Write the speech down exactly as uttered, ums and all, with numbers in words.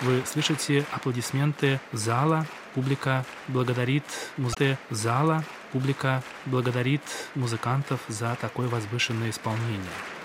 Вы слышите аплодисменты зала, публика благодарит музыку зала, публика благодарит музыкантов за такое возвышенное исполнение.